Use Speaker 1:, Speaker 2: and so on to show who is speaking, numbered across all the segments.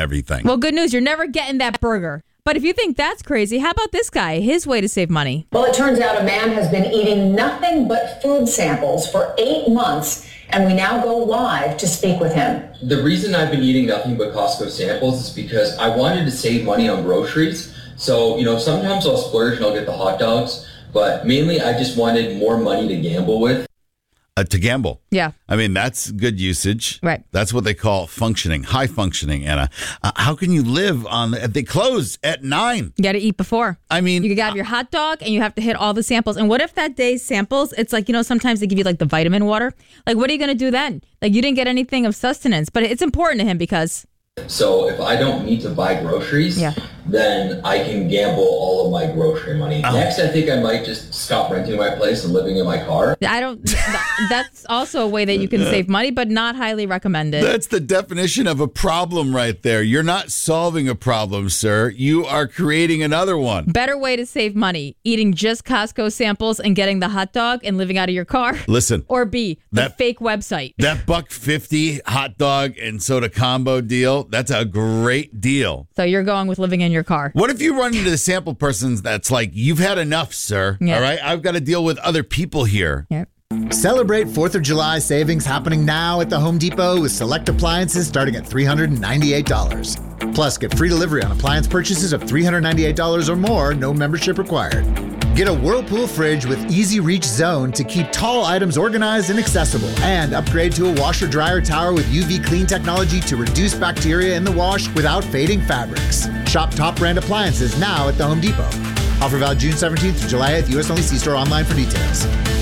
Speaker 1: everything.
Speaker 2: Well, good news. You're never getting that burger. But if you think that's crazy, how about this guy? His way to save money.
Speaker 3: Well, it turns out a man has been eating nothing but food samples for 8 months, and we now go live to speak with him.
Speaker 4: The reason I've been eating nothing but Costco samples is because I wanted to save money on groceries. So, sometimes I'll splurge and I'll get the hot dogs, but mainly I just wanted more money to gamble with.
Speaker 1: To gamble.
Speaker 2: Yeah.
Speaker 1: I mean, that's good usage.
Speaker 2: Right.
Speaker 1: That's what they call functioning, high functioning, Anna. How can you live on, they close at 9?
Speaker 2: You got to eat before.
Speaker 1: I mean,
Speaker 2: you got to have your hot dog and you have to hit all the samples. And what if that day's samples, it's like, sometimes they give you like the vitamin water. Like, what are you going to do then? Like, you didn't get anything of sustenance, but it's important to him because.
Speaker 4: So if I don't need to buy groceries, then I can gamble all of my grocery money. Next, I think I might just stop renting my place and living in my car.
Speaker 2: That's also a way that you can save money, but not highly recommended.
Speaker 1: That's the definition of a problem right there. You're not solving a problem, sir. You are creating another one.
Speaker 2: Better way to save money, eating just Costco samples and getting the hot dog and living out of your car.
Speaker 1: Listen.
Speaker 2: Or B, the fake website.
Speaker 1: That $1.50 hot dog and soda combo deal, that's a great deal.
Speaker 2: So you're going with living in your car.
Speaker 1: What if you run into the sample person that's like, you've had enough, sir.
Speaker 2: Yeah.
Speaker 1: All right? I've got to deal with other people here.
Speaker 2: Yep.
Speaker 5: Celebrate 4th of July savings happening now at the Home Depot with select appliances starting at $398. Plus, get free delivery on appliance purchases of $398 or more, no membership required. Get a Whirlpool fridge with easy reach zone to keep tall items organized and accessible. And upgrade to a washer-dryer tower with UV clean technology to reduce bacteria in the wash without fading fabrics. Shop top brand appliances now at the Home Depot. Offer valid June 17th to July 8th. U.S. only. See store online for details.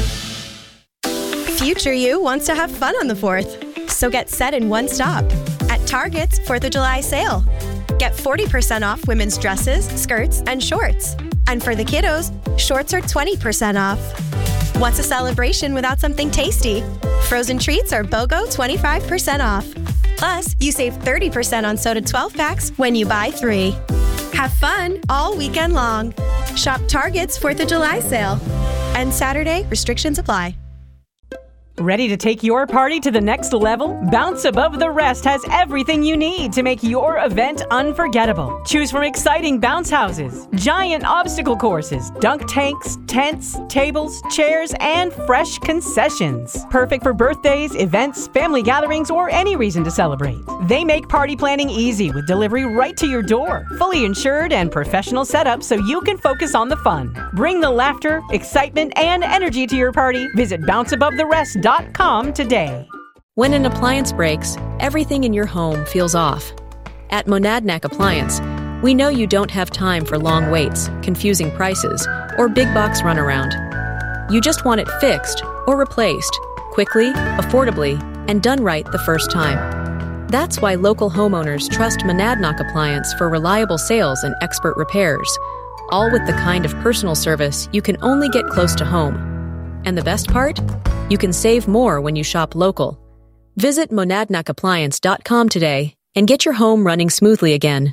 Speaker 6: Future you wants to have fun on the 4th. So get set in one stop. At Target's 4th of July sale. Get 40% off women's dresses, skirts, and shorts. And for the kiddos, shorts are 20% off. What's a celebration without something tasty? Frozen treats are BOGO 25% off. Plus, you save 30% on soda 12-packs when you buy 3. Have fun all weekend long. Shop Target's 4th of July sale. And Saturday, restrictions apply.
Speaker 7: Ready to take your party to the next level? Bounce Above the Rest has everything you need to make your event unforgettable. Choose from exciting bounce houses, giant obstacle courses, dunk tanks, tents, tables, chairs, and fresh concessions. Perfect for birthdays, events, family gatherings, or any reason to celebrate. They make party planning easy with delivery right to your door. Fully insured and professional setup so you can focus on the fun. Bring the laughter, excitement, and energy to your party. Visit bounceabovetherest.com today.
Speaker 8: When an appliance breaks, everything in your home feels off. At Monadnock Appliance, we know you don't have time for long waits, confusing prices, or big box runaround. You just want it fixed or replaced, quickly, affordably, and done right the first time. That's why local homeowners trust Monadnock Appliance for reliable sales and expert repairs, all with the kind of personal service you can only get close to home. And the best part? You can save more when you shop local. Visit monadnockappliance.com today and get your home running smoothly again.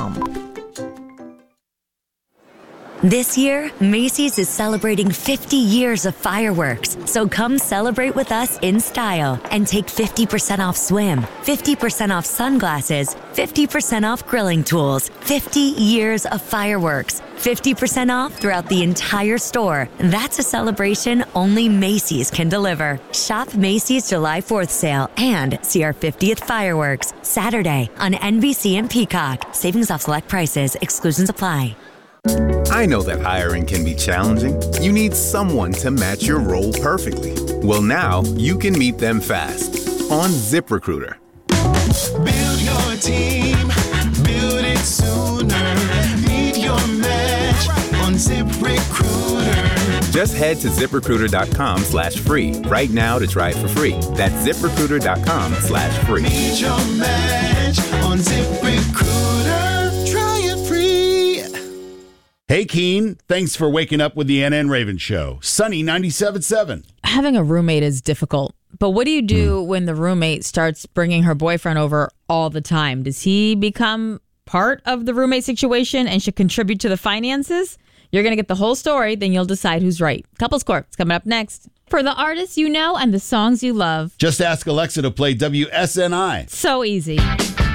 Speaker 9: This year, Macy's is celebrating 50 years of fireworks. So come celebrate with us in style and take 50% off swim, 50% off sunglasses, 50% off grilling tools, 50 years of fireworks, 50% off throughout the entire store. That's a celebration only Macy's can deliver. Shop Macy's July 4th sale and see our 50th fireworks Saturday on NBC and Peacock. Savings off select prices. Exclusions apply.
Speaker 10: I know that hiring can be challenging. You need someone to match your role perfectly. Well, now you can meet them fast on ZipRecruiter.
Speaker 11: Build your team, build it sooner. Meet your match on ZipRecruiter.
Speaker 10: Just head to ZipRecruiter.com/free right now to try it for free. That's ZipRecruiter.com/free.
Speaker 11: Meet your match on ZipRecruiter. Try it free.
Speaker 1: Hey, Keen. Thanks for waking up with the Anna and Raven Show. Sunny 97.7.
Speaker 2: Having a roommate is difficult. But what do you do when the roommate starts bringing her boyfriend over all the time? Does he become part of the roommate situation and should contribute to the finances? You're going to get the whole story, then you'll decide who's right. Couples Court is coming up next. For the artists you know and the songs you love.
Speaker 1: Just ask Alexa to play WSNI.
Speaker 2: So easy.